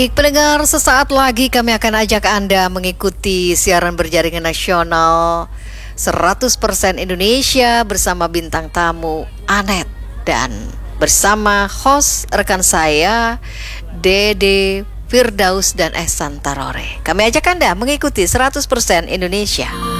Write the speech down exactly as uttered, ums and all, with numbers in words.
Baik pendengar, sesaat lagi kami akan ajak Anda mengikuti siaran berjaringan nasional seratus persen Indonesia bersama bintang tamu Anet dan bersama host rekan saya Dede Firdaus dan Ehsan Tarore. Kami ajak Anda mengikuti seratus persen Indonesia.